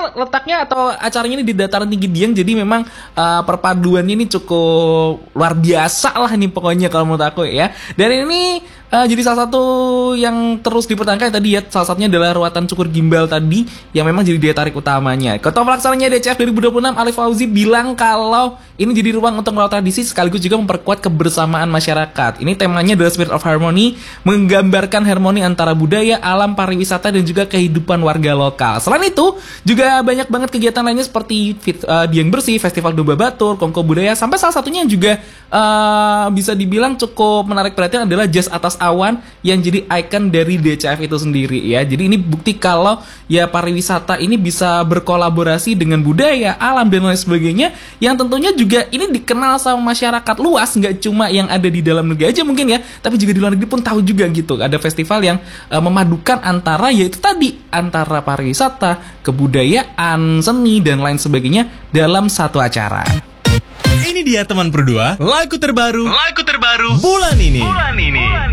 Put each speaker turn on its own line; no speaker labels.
karena letaknya atau acaranya ini di dataran tinggi Dieng, jadi memang perpaduannya ini cukup luar biasa lah nih pokoknya kalau menurut aku ya. Dan ini jadi salah satu yang terus dipertahankan tadi ya, salah satunya adalah ruatan cukur gimbal tadi yang memang jadi daya tarik utamanya. Ketua pelaksananya DCF 2026 Alif Fauzi bilang kalau ini jadi ruang untuk merawat tradisi sekaligus juga memperkuat kebersamaan masyarakat. Ini temanya adalah Spirit of Harmony, menggambarkan harmoni antara budaya, alam, pariwisata dan juga kehidupan warga lokal. Selain itu juga banyak banget kegiatan lainnya seperti Dieng Bersih, Festival Domba Batur, Kongko Budaya, sampai salah satunya yang juga bisa dibilang cukup menarik perhatian adalah Jazz Atas Awan yang jadi ikon dari DCF itu sendiri ya. Jadi ini bukti kalau ya pariwisata ini bisa berkolaborasi dengan budaya, alam dan lain sebagainya, yang tentunya juga ini dikenal sama masyarakat luas, nggak cuma yang ada di dalam negeri aja mungkin ya, tapi juga di luar negeri pun tahu juga gitu. Ada festival yang memadukan antara yaitu tadi antara pariwisata, kebudayaan, seni dan lain sebagainya dalam satu acara.
Ini dia teman berdua, lagu terbaru bulan ini.